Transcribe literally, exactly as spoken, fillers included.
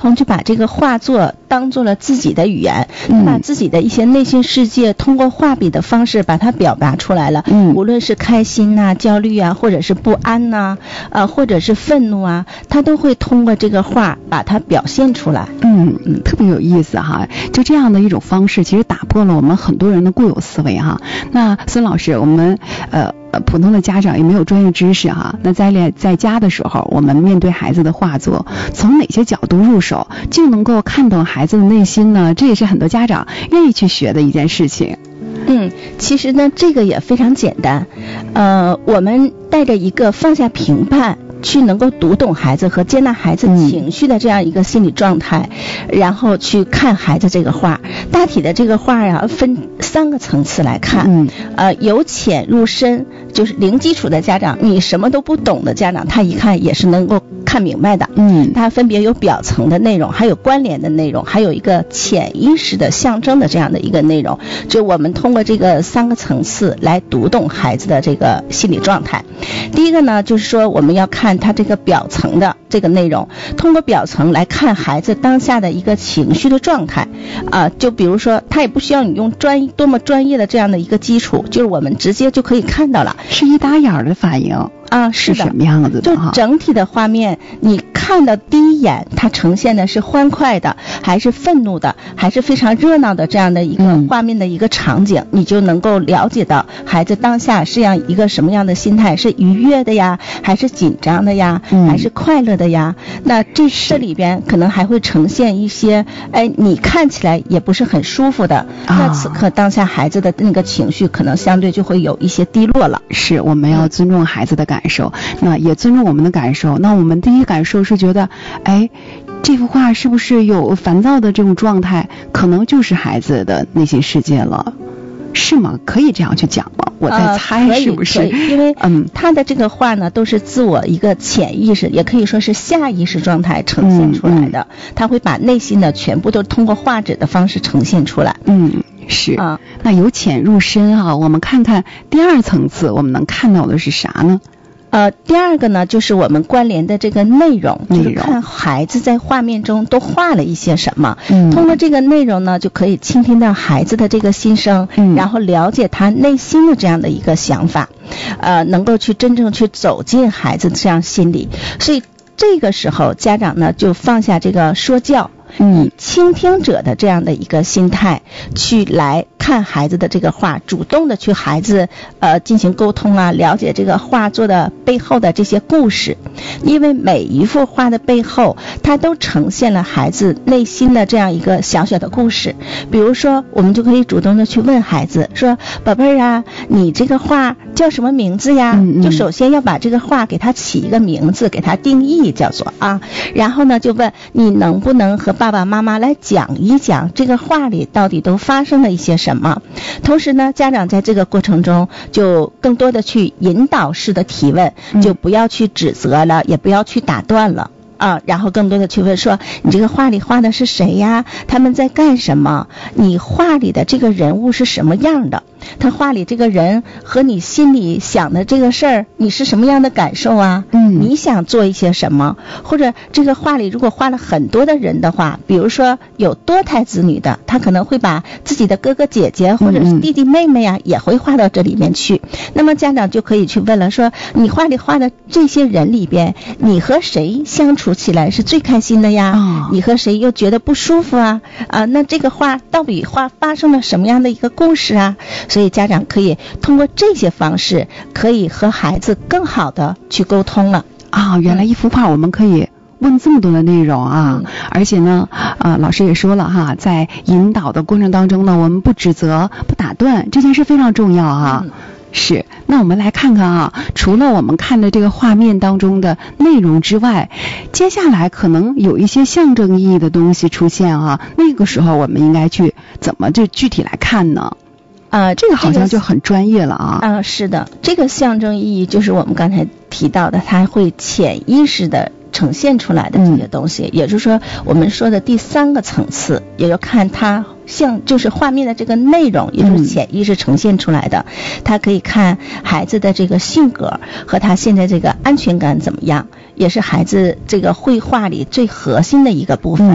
童就把这个画作当做了自己的语言，嗯、把自己的一些内心世界通过画笔的方式把它表达出来了。嗯，无论是开心呐、啊、焦虑啊，或者是不安呐、啊，呃，或者是愤怒啊，他都会通过这个画把它表现出来。 嗯嗯，特别有意思哈。就这样的一种方式，其实打破了我们很多人的固有思维哈。那孙老师，我们呃。普通的家长也没有专业知识哈，那在在家的时候，我们面对孩子的画作，从哪些角度入手就能够看懂孩子的内心呢？这也是很多家长愿意去学的一件事情。 嗯，其实呢，这个也非常简单，呃，我们带着一个放下评判，去能够读懂孩子和接纳孩子情绪的这样一个心理状态，嗯、然后去看孩子这个画。大体的这个画呀、啊，分三个层次来看，嗯，呃，由浅入深，就是零基础的家长，你什么都不懂的家长，他一看也是能够看明白的。嗯，它分别有表层的内容，还有关联的内容，还有一个潜意识的象征的这样的一个内容。就我们通过这个三个层次来读懂孩子的这个心理状态。第一个呢，就是说我们要看他这个表层的这个内容，通过表层来看孩子当下的一个情绪的状态。啊、呃，就比如说他也不需要你用专多么专业的这样的一个基础，就是我们直接就可以看到了， 是一打眼的反应。 啊，是的， 是什么样子的？ 就整体的画面，你看的第一眼，它呈现的是欢快的，还是愤怒的，还是非常热闹的这样的一个画面的一个场景，嗯、你就能够了解到孩子当下是样一个什么样的心态，是愉悦的呀，还是紧张的呀，嗯、还是快乐的呀？那这这里边可能还会呈现一些，哎，你看起来也不是很舒服的，啊、那此刻当下孩子的那个情绪可能相对就会有一些低落了。 是，我们要尊重孩子的感受。感受，那也尊重我们的感受。那我们第一感受是觉得，哎，这幅画是不是有烦躁的这种状态？可能就是孩子的内心世界了，是吗？可以这样去讲吗？我在猜是不是？ 呃、因为嗯，他的这个画呢，都是自我一个潜意识，也可以说是下意识状态呈现出来的。嗯嗯、他会把内心的全部都通过画纸的方式呈现出来。 嗯。是啊，那由浅入深啊，我们看看第二层次，我们能看到的是啥呢？ 呃，第二个呢，就是我们关联的这个内容，就是看孩子在画面中都画了一些什么。嗯，通过这个内容呢，就可以倾听到孩子的这个心声，嗯，然后了解他内心的这样的一个想法，呃，能够去真正去走进孩子这样心理。所以这个时候，家长呢就放下这个说教。以倾听者的这样的一个心态去来看孩子的这个画，主动的去孩子呃进行沟通啊，了解这个画作的背后的这些故事。因为每一幅画的背后，它都呈现了孩子内心的这样一个小小的故事。比如说，我们就可以主动的去问孩子说：“宝贝儿啊，你这个画叫什么名字呀？”嗯嗯就首先要把这个画给它起一个名字，给它定义，叫做啊。然后呢，就问你能不能和爸爸妈妈来讲一讲这个画里到底都发生了一些什么。同时呢，家长在这个过程中就更多的去引导式的提问，就不要去指责了，也不要去打断了。啊，然后更多的去问说，你这个画里画的是谁呀？他们在干什么？你画里的这个人物是什么样的？他画里这个人和你心里想的这个事儿，你是什么样的感受啊？嗯，你想做一些什么？或者这个画里如果画了很多的人的话，比如说有多胎子女的，他可能会把自己的哥哥姐姐或者是弟弟妹妹呀、啊、也会画到这里面去。那么家长就可以去问了，说你画里画的这些人里边，你和谁相处起来是最开心的呀？哦、你和谁又觉得不舒服啊？啊，那这个画到底画发生了什么样的一个故事啊？所以家长可以通过这些方式，可以和孩子更好的去沟通了。 啊、哦，原来一幅画我们可以问这么多的内容啊！嗯、而且呢，呃，老师也说了哈，在引导的过程当中呢，我们不指责、不打断，这件事非常重要啊。嗯是，那我们来看看啊，除了我们看的这个画面当中的内容之外，接下来可能有一些象征意义的东西出现啊，那个时候我们应该去怎么就具体来看呢？呃，这个好像就很专业了啊。 啊、呃，是的，这个象征意义就是我们刚才提到的，它会潜意识的呈现出来的这些东西，嗯、也就是说我们说的第三个层次，也要看它像就是画面的这个内容，也就是潜意识呈现出来的。嗯、它可以看孩子的这个性格和他现在这个安全感怎么样，也是孩子这个绘画里最核心的一个部分。嗯